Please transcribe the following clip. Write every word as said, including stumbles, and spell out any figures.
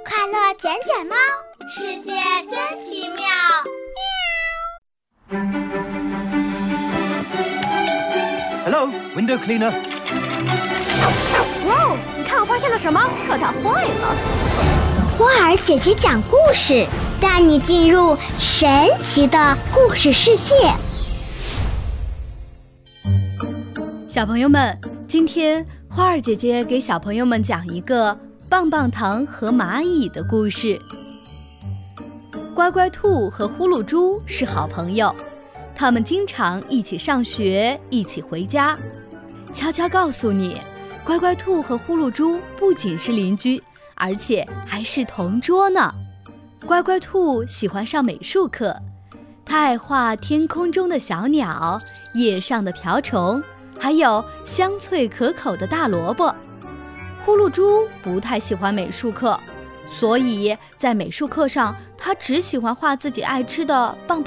快乐捡捡猫， 世界真奇妙。 Hello, window cleaner. 哇哦，你看我发现了什么？可它坏了。 花儿姐姐讲故事，带你进入神奇的故事世界。 小朋友们，今天花儿姐姐给小朋友们讲一个棒棒糖和蚂蚁的故事。乖乖兔和呼噜猪是好朋友，他们经常一起上学，一起回家。悄悄告诉你，乖乖兔和呼噜猪不仅是邻居，而且还是同桌呢。乖乖兔喜欢上美术课，他爱画天空中的小鸟，叶上的瓢虫，还有香脆可口的大萝卜。呼噜猪不太喜欢美术课，所以在美术课上，他只喜欢画自己爱吃的棒棒